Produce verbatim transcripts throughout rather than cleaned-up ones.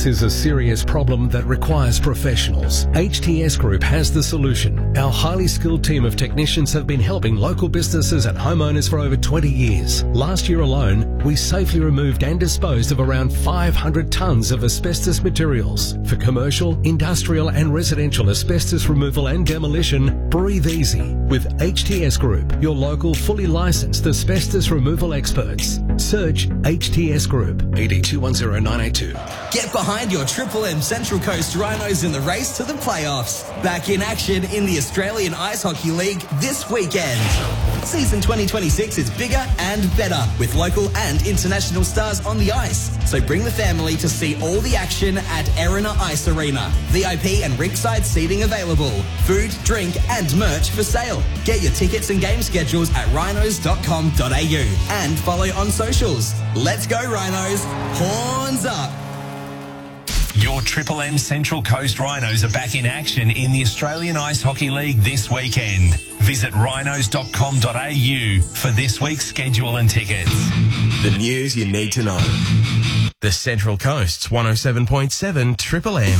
Maintenance is a serious problem that requires professionals. H T S Group has the solution. Our highly skilled team of technicians have been helping local businesses and homeowners for over twenty years. Last year alone, we safely removed and disposed of around five hundred tonnes of asbestos materials. For commercial, industrial and residential asbestos removal and demolition, breathe easy with H T S Group, your local fully licensed asbestos removal experts. Search H T S Group. A D two one zero nine eight two. Get behind your Triple M Central Coast Rhinos in the race to the playoffs. Back in action in the Australian Ice Hockey League this weekend. Season twenty twenty-six is bigger and better with local and international stars on the ice. So bring the family to see all the action at Erina Ice Arena. V I P and ringside seating available. Food, drink and merch for sale. Get your tickets and game schedules at rhinos dot com dot a u and follow on socials. Let's go Rhinos. Horns up. Your Triple M Central Coast Rhinos are back in action in the Australian Ice Hockey League this weekend. Visit rhinos dot com dot a u for this week's schedule and tickets. The news you need to know. The Central Coast's one oh seven point seven Triple M.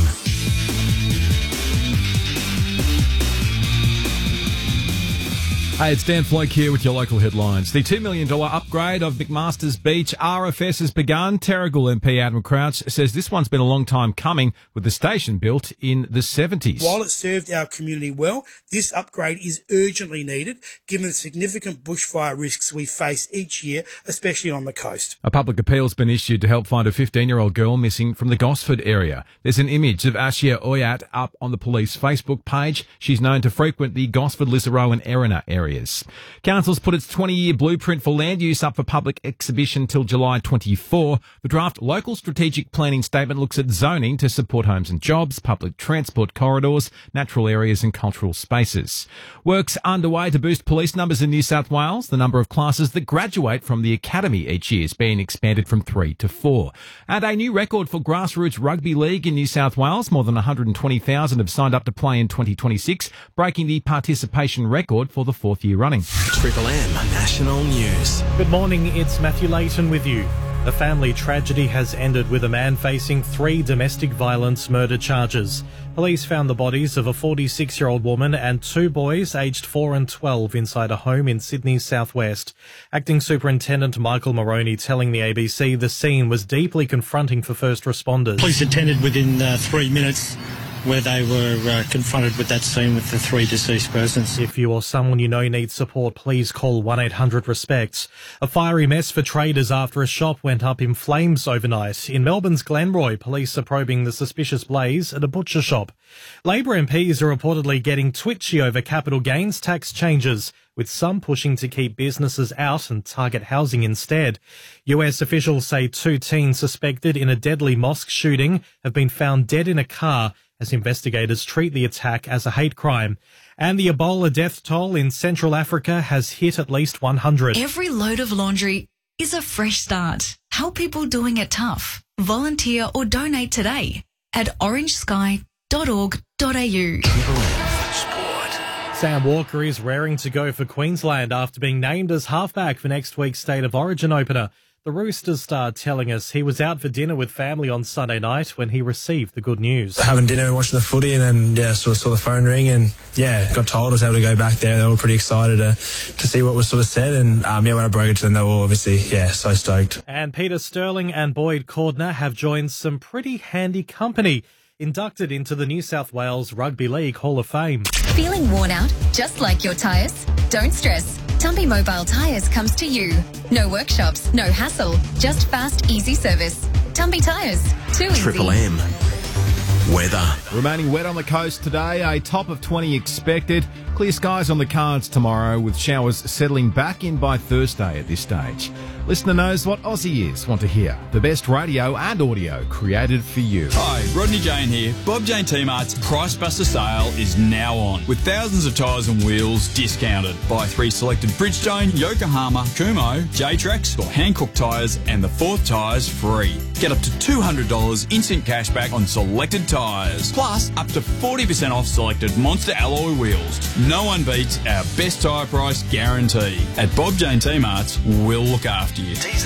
Hey, it's Dan Floke here with your local headlines. The two million dollars upgrade of McMaster's Beach R F S has begun. Terrigal M P Adam Crouch says this one's been a long time coming, with the station built in the seventies. While it served our community well, this upgrade is urgently needed, given the significant bushfire risks we face each year, especially on the coast. A public appeal's been issued to help find a fifteen-year-old girl missing from the Gosford area. There's an image of Ashia Oyat up on the police Facebook page. She's known to frequent the Gosford, Lisaro and Erina area. Council's put its twenty-year blueprint for land use up for public exhibition till July twenty-fourth. The draft local strategic planning statement looks at zoning to support homes and jobs, public transport corridors, natural areas and cultural spaces. Work's underway to boost police numbers in New South Wales. The number of classes that graduate from the academy each year is being expanded from three to four. And a new record for grassroots rugby league in New South Wales. More than one hundred twenty thousand have signed up to play in twenty twenty-six, breaking the participation record for the fourth year running. Triple M National News. Good morning, it's Matthew Layton with you. A family tragedy has ended with a man facing three domestic violence murder charges. Police found the bodies of a forty-six-year-old woman and two boys aged four and twelve inside a home in Sydney's southwest. Acting Superintendent Michael Moroney telling the A B C the scene was deeply confronting for first responders. Police attended within uh, three minutes. Where they were uh, confronted with that scene with the three deceased persons. If you or someone you know needs support, please call one eight hundred RESPECT. A fiery mess for traders after a shop went up in flames overnight. In Melbourne's Glenroy, police are probing the suspicious blaze at a butcher shop. Labor M Ps are reportedly getting twitchy over capital gains tax changes, with some pushing to keep businesses out and target housing instead. U S officials say two teens suspected in a deadly mosque shooting have been found dead in a car as investigators treat the attack as a hate crime. And the Ebola death toll in Central Africa has hit at least one hundred. Every load of laundry is a fresh start. Help people doing it tough. Volunteer or donate today at orange sky dot org dot a u. Sam Walker is raring to go for Queensland after being named as halfback for next week's State of Origin opener. The Roosters star telling us he was out for dinner with family on Sunday night when he received the good news. Having dinner and watching the footy, and then yeah, sort of saw the phone ring, and yeah, got told I was able to go back there. They were pretty excited to to see what was sort of said, and um, yeah, when I broke it to them, they were obviously yeah so stoked. And Peter Sterling and Boyd Cordner have joined some pretty handy company, inducted into the New South Wales Rugby League Hall of Fame. Feeling worn out, just like your tyres? Don't stress. Tumpy Mobile Tyres comes to you. No workshops, no hassle, just fast, easy service. Tumpy Tyres, too easy. Triple M. Weather. Remaining wet on the coast today, a top of twenty expected. Clear skies on the cards tomorrow, with showers settling back in by Thursday at this stage. Listener knows what Aussie is want to hear. The best radio and audio created for you. Hi, Rodney Jane here. Bob Jane T-Mart's Price Buster sale is now on, with thousands of tyres and wheels discounted. Buy three selected Bridgestone, Yokohama, Kumho, J-Trax or Hankook tyres and the fourth tyres free. Get up to two hundred dollars instant cash back on selected tyres. Plus, up to forty percent off selected Monster alloy wheels. No one beats our best tyre price guarantee. At Bob Jane T-Mart's, we'll look after you.